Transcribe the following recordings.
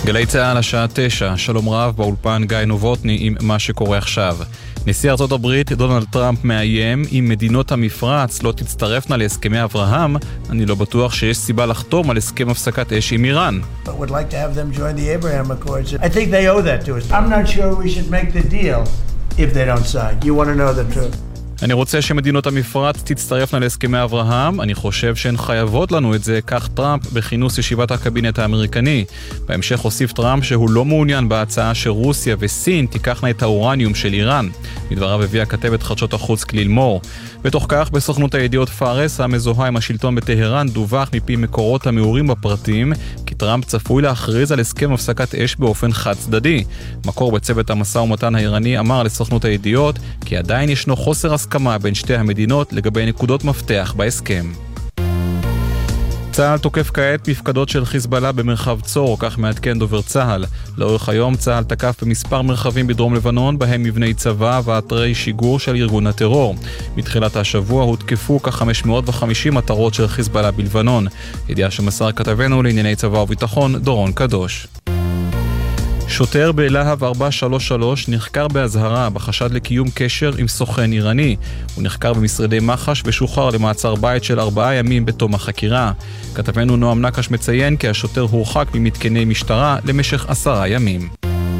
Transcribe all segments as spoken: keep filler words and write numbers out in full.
גלי צהל השעה תשע, שלום רב, באולפן גיא נובוטני עם מה שקורה עכשיו. נשיא ארצות הברית דונלד טראמפ מאיים, אם מדינות המפרץ לא תצטרפנה להסכמי אברהם, אני לא בטוח שיש סיבה לחתום על הסכם הפסקת אש עם איראן. But would like to have them join the Abraham Accords. I think they owe that to us. I'm not sure we should make the deal if they don't sign. You want to know the truth? אני רוצה שמדינות המפרץ תצטרפנה להסכמי אברהם, אני חושב שהן חייבות לנו את זה, כך טראמפ בכינוס ישיבת הקבינט האמריקני. בהמשך הוסיף טראמפ שהוא לא מעוניין בהצעה שרוסיה וסין תיקחנה את האורניום של איראן. מדבריו הביאה כתבת חדשות החוץ כליל מור. בתוך כך, בסוכנות הידיעות פארס, המזוהה עם השלטון בטהרן, דווח מפי מקורות המעורים בפרטים, כי טראמפ צפוי להכריז על הסכם הפסקת אש באופן חד צדדי. מקור בצוות המשא ומתן האיראני אמר לסוכנות הידיעות, כי עדיין ישנו חוסר הסכמה בין שתי המדינות לגבי נקודות מפתח בהסכם. צה"ל תוקף כעת מפקדות של חיזבאללה במרחב צור, כך מעדכן דובר צה"ל. לאורך היום צה"ל תקף במספר מרחבים בדרום לבנון, בהם מבני צבא ואתרי שיגור של ארגון הטרור. מתחילת השבוע הותקפו כ-חמש מאות וחמישים מטרות של חיזבאללה בלבנון. ידיעה שמסר כתבנו לענייני צבא וביטחון דורון קדוש. שוטר בלהב ארבע שלוש שלוש נחקר בהזהרה בחשד לקיום קשר עם סוכן איראני. הוא נחקר במשרדי מח"ש ושוחרר למעצר בית של ארבעה ימים בתום החקירה. כתבנו נועם נקש מציין כי השוטר הורחק ממתקני משטרה למשך עשרה ימים.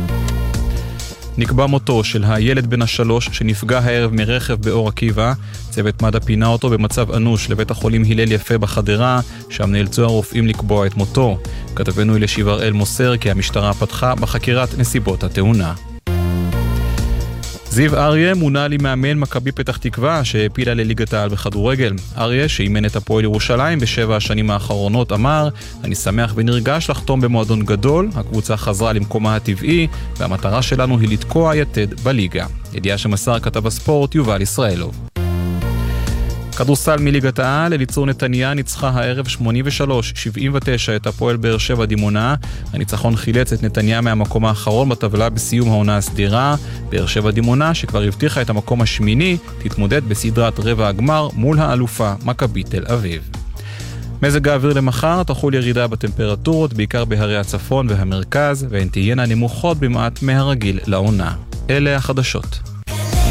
נקבע מותו של הילד בן השלוש שנפגע הערב מרכב באור עקיבא. צוות מד"א פינה אותו במצב אנוש לבית החולים הלל יפה בחדרה, שם נאלצו הרופאים לקבוע את מותו. כתבנו אלישיב הראל מוסר כי המשטרה פתחה בחקירת נסיבות התאונה. זיו אריה מונה למאמן מכבי פתח תקווה שהפילה לליגת העל בכדורגל. אריה, שאימן את הפועל ירושלים בשבע השנים האחרונות, אמר, אני שמח ונרגש לחתום במועדון גדול, הקבוצה חזרה למקומה הטבעי, והמטרה שלנו היא לתקוע יתד בליגה. ידיעה שמסר כתב הספורט יובל ישראלוב. כדורסל מליגת העל, אליצור נתניה ניצחה הערב שמונים ושלוש שבעים ותשע את הפועל באר שבע דימונה. הניצחון חילץ את נתניה מהמקום האחרון בטבלה בסיום העונה הסדירה. באר שבע דימונה, שכבר הבטיחה את המקום השמיני, תתמודד בסדרת רבע הגמר מול האלופה מכבי תל אביב. מזג האוויר למחר, תחול ירידה בטמפרטורות, בעיקר בהרי הצפון והמרכז, והן תהיינה נמוכות במעט מהרגיל לעונה. אלה החדשות.